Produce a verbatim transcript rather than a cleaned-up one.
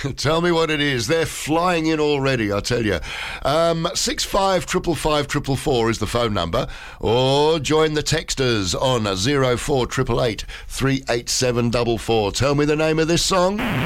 Tell me what it is. They're flying in already, I tell you. Um, six five triple five triple four is the phone number, or join the texters on zero four eight eight, three eight seven four four. Tell me the name of this song.